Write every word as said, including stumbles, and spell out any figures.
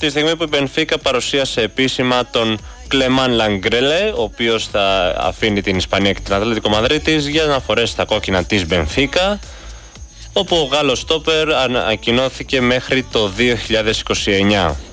τη στιγμή που η Μπενφίκα παρουσίασε επίσημα τον Κλεμάν Λαγκρέλε, ο οποίος θα αφήνει την Ισπανία και την Ατλέτικο Μαδρίτης για να φορέσει τα κόκκινα της Μπενφίκα, όπου ο Γάλλος στόπερ ανακοινώθηκε μέχρι το δύο χιλιάδες είκοσι εννιά.